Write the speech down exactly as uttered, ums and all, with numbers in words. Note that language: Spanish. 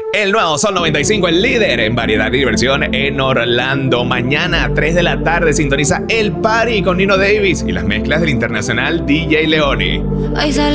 El nuevo Sol noventa y cinco, el líder en variedad y diversión en Orlando. Mañana a tres de la tarde sintoniza El Party con Nino Davis y las mezclas del internacional D J Leoni.